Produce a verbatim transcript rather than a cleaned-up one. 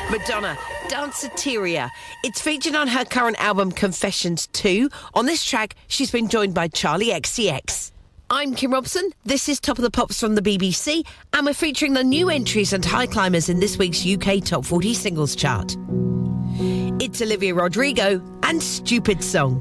Madonna, Danceteria. It's featured on her current album Confessions two. On this track, she's been joined by Charlie X C X. I'm Kim Robson. This is Top of the Pops from the B B C, and we're featuring the new entries and high climbers in this week's U K Top forty Singles Chart. It's Olivia Rodrigo and Stupid Song.